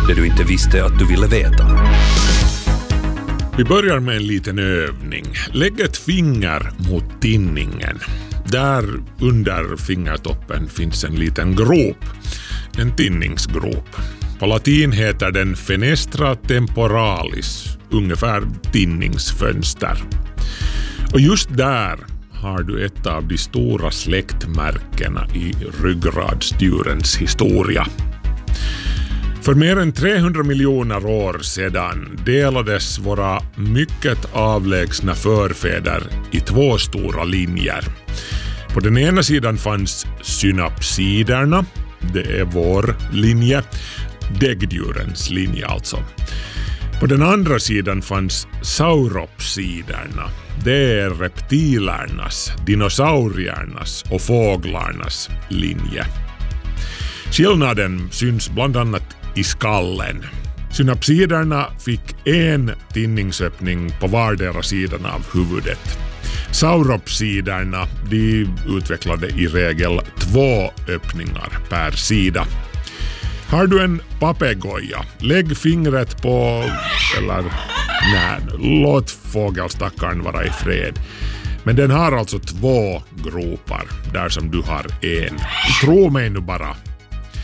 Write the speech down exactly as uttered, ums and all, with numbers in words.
Det du inte visste att du ville veta. Vi börjar med en liten övning. Lägg ett finger mot tinningen. Där under fingertoppen finns en liten grop. En tinningsgrop. På latin heter den fenestra temporalis, ungefär tinningsfönster. Och just där har du ett av de stora släktmärkena i ryggradsdjurens historia. För mer än trehundra miljoner år sedan delades våra mycket avlägsna förfäder i två stora linjer. På den ena sidan fanns synapsiderna, det är vår linje, däggdjurens linje alltså. På den andra sidan fanns sauropsiderna, det är reptilernas, dinosauriernas och fåglarnas linje. Skillnaden syns bland annat i skallen. Synapsiderna fick en tinningsöppning på vardera sidan av huvudet. Sauropsiderna, de utvecklade i regel två öppningar per sida. Har du en papegoja, lägg fingret på, eller nej, låt fågelstackaren vara i fred. Men den har alltså två gropar, där som du har en. Tro mig nu bara,